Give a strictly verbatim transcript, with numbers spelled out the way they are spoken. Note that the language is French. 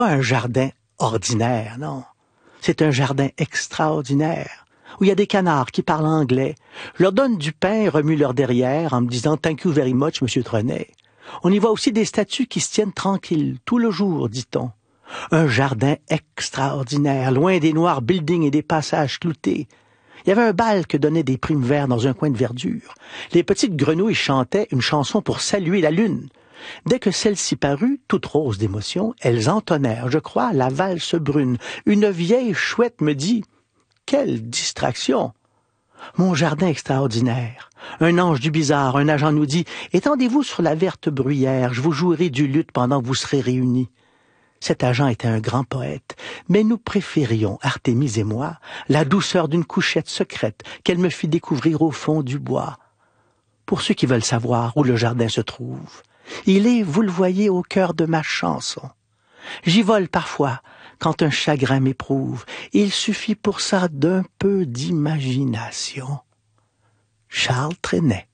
Pas un jardin ordinaire, non. C'est un jardin extraordinaire, où il y a des canards qui parlent anglais. Je leur donne du pain et remue leur derrière en me disant « Thank you very much, Monsieur Trenet ». On y voit aussi des statues qui se tiennent tranquilles, tout le jour, dit-on. Un jardin extraordinaire, loin des noirs buildings et des passages cloutés. Il y avait un bal que donnait des primes verts dans un coin de verdure. Les petites grenouilles chantaient une chanson pour saluer la lune. Dès que celle-ci parut, toute rose d'émotion, elles entonnèrent, je crois, la valse brune. Une vieille chouette me dit « Quelle distraction !» Mon jardin extraordinaire. Un ange du bizarre, un agent nous dit « Étendez-vous sur la verte bruyère, je vous jouerai du luth pendant que vous serez réunis. » Cet agent était un grand poète, mais nous préférions, Artémise et moi, la douceur d'une couchette secrète qu'elle me fit découvrir au fond du bois. Pour ceux qui veulent savoir où le jardin se trouve, il est, vous le voyez, au cœur de ma chanson. J'y vole parfois, quand un chagrin m'éprouve. Il suffit pour ça d'un peu d'imagination. Charles Trenet.